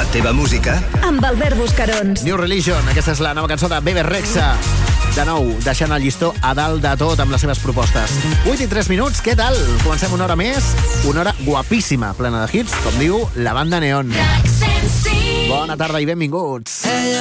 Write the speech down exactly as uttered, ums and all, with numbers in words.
La teva música amb Albert Buscarons. New Religion, aquesta és la nova cançó de Bebe Rexha. De nou, deixant el llistó a dalt de tot amb les seves propostes. vuit i tres minuts, què tal? Comencem una hora més, una hora guapíssima, plena de hits, com diu la banda Neon. Bona tarda i benvinguts.